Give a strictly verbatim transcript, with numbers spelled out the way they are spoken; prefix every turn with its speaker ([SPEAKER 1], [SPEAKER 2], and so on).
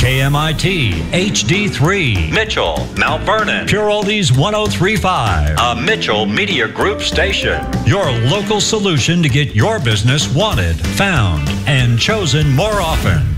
[SPEAKER 1] K M I T, H D three,
[SPEAKER 2] Mitchell, Mount Vernon,
[SPEAKER 1] Pure Oldies one oh three point five.
[SPEAKER 2] a Mitchell Media Group station.
[SPEAKER 1] Your local solution to get your business wanted, found, and chosen more often.